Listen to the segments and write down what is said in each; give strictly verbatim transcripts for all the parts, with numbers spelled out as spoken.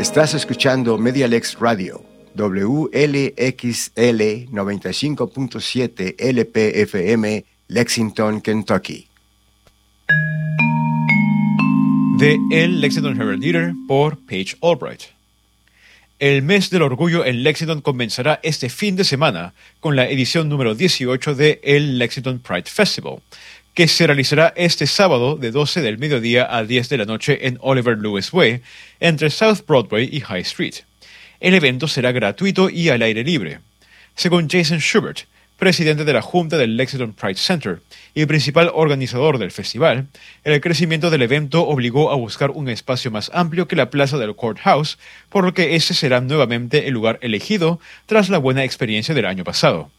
Estás escuchando Medialex Radio, W L X L noventa y cinco punto siete L P F M, Lexington, Kentucky. De El Lexington Herald Leader por Paige Albright. El mes del orgullo en Lexington comenzará este fin de semana con la edición número dieciocho de el Lexington Pride Festival, que se realizará este sábado de doce del mediodía a diez de la noche en Oliver Lewis Way, entre South Broadway y High Street. El evento será gratuito y al aire libre. Según Jason Schubert, presidente de la Junta del Lexington Pride Center y principal organizador del festival, el crecimiento del evento obligó a buscar un espacio más amplio que la plaza del Courthouse, por lo que ese será nuevamente el lugar elegido tras la buena experiencia del año pasado.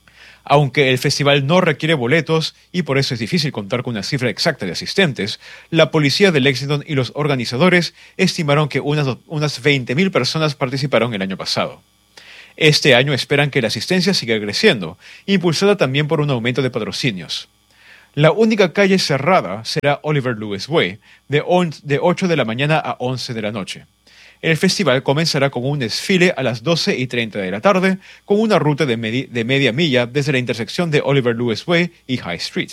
Aunque el festival no requiere boletos y por eso es difícil contar con una cifra exacta de asistentes, la policía de Lexington y los organizadores estimaron que unas, unas veinte mil personas participaron el año pasado. Este año esperan que la asistencia siga creciendo, impulsada también por un aumento de patrocinios. La única calle cerrada será Oliver Lewis Way, de, de ocho de la mañana a once de la noche. El festival comenzará con un desfile a las doce y treinta de la tarde, con una ruta de, medi- de media milla desde la intersección de Oliver Lewis Way y High Street.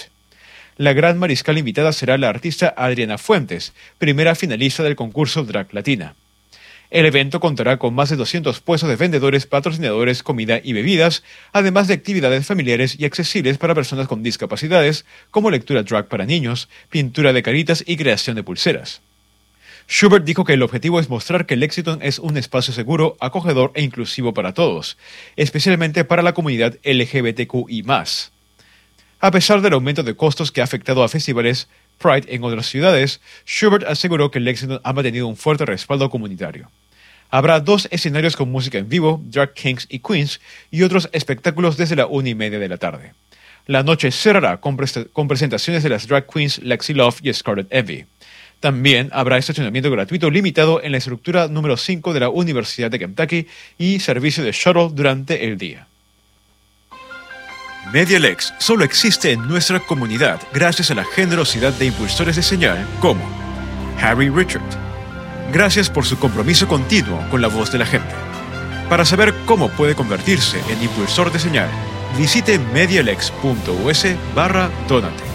La gran mariscal invitada será la artista Adriana Fuentes, primera finalista del concurso Drag Latina. El evento contará con más de doscientos puestos de vendedores, patrocinadores, comida y bebidas, además de actividades familiares y accesibles para personas con discapacidades, como lectura drag para niños, pintura de caritas y creación de pulseras. Schubert dijo que el objetivo es mostrar que Lexington es un espacio seguro, acogedor e inclusivo para todos, especialmente para la comunidad L G B T Q I más. A pesar del aumento de costos que ha afectado a festivales Pride en otras ciudades, Schubert aseguró que Lexington ha mantenido un fuerte respaldo comunitario. Habrá dos escenarios con música en vivo, Drag Kings y Queens, y otros espectáculos desde la una y media de la tarde. La noche cerrará con, pre- con presentaciones de las drag queens Lexi Love y Scarlet Envy. También habrá estacionamiento gratuito limitado en la estructura número cinco de la Universidad de Kentucky y servicio de shuttle durante el día. Medialex solo existe en nuestra comunidad gracias a la generosidad de impulsores de señal como Harry Richard. Gracias por su compromiso continuo con la voz de la gente. Para saber cómo puede convertirse en impulsor de señal, visite medialex punto us barra donate.